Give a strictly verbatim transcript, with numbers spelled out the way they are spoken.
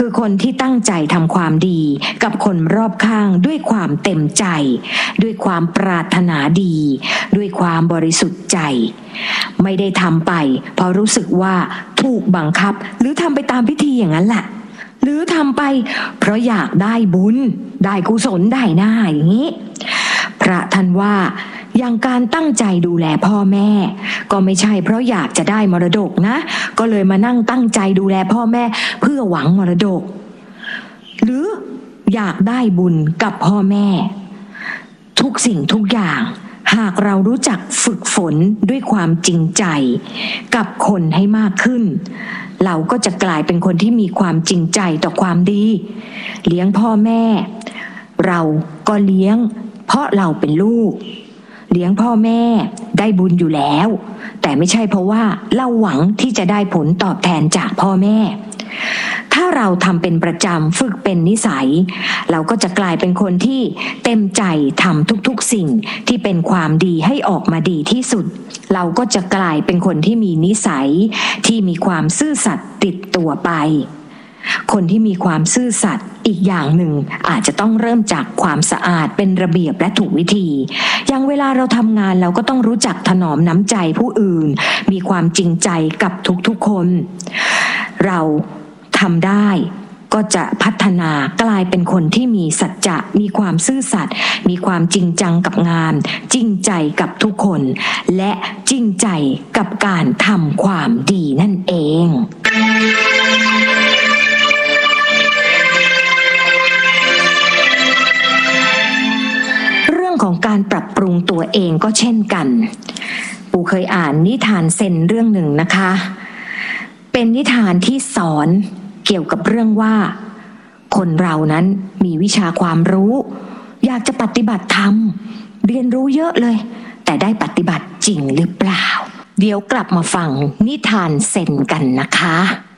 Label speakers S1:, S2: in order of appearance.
S1: คือคนที่ตั้งใจทำความดีกับคนรอบข้างด้วยความเต็มใจด้วยความปรารถนาดีด้วยความบริสุทธิ์ใจไม่ได้ทำไปเพราะรู้สึกว่าถูกบังคับหรือทำไปตามพิธีอย่างนั้นแหละหรือทำไปเพราะอยากได้บุญได้กุศลได้หน้าอย่างนี้พระท่านว่าอย่างการตั้งใจดูแลพ่อแม่ก็ไม่ใช่เพราะอยากจะได้มรดกนะก็เลยมานั่งตั้งใจดูแลพ่อแม่เพื่อหวังมรดกหรืออยากได้บุญกับพ่อแม่ทุกสิ่งทุกอย่างหากเรารู้จักฝึกฝนด้วยความจริงใจกับคนให้มากขึ้นเราก็จะกลายเป็นคนที่มีความจริงใจต่อความดีเลี้ยงพ่อแม่เราก็เลี้ยงเพราะเราเป็นลูกเลี้ยงพ่อแม่ได้บุญอยู่แล้วแต่ไม่ใช่เพราะว่าเราหวังที่จะได้ผลตอบแทนจากพ่อแม่ถ้าเราทำเป็นประจำฝึกเป็นนิสัยเราก็จะกลายเป็นคนที่เต็มใจทำทุกๆสิ่งที่เป็นความดีให้ออกมาดีที่สุดเราก็จะกลายเป็นคนที่มีนิสัยที่มีความซื่อสัตย์ติดตัวไปคนที่มีความซื่อสัตย์อีกอย่างหนึ่งอาจจะต้องเริ่มจากความสะอาดเป็นระเบียบและถูกวิธีอย่างเวลาเราทำงานเราก็ต้องรู้จักถนอมน้ำใจผู้อื่นมีความจริงใจกับทุกๆคนเราทำได้ก็จะพัฒนากลายเป็นคนที่มีสัจจะมีความซื่อสัตย์มีความจริงจังกับงานจริงใจกับทุกคนและจริงใจกับการทำความดีนั่นเองเรื่องของการปรับปรุงตัวเองก็เช่นกันปู่เคยอ่านนิทานเซนเรื่องหนึ่งนะคะเป็นนิทานที่สอนเกี่ยวกับเรื่องว่าคนเรานั้นมีวิชาความรู้อยากจะปฏิบัติธรรมเรียนรู้เยอะเลยแต่ได้ปฏิบัติจริงหรือเปล่าเดี๋ยวกลับมาฟังนิทานเซนกันนะคะ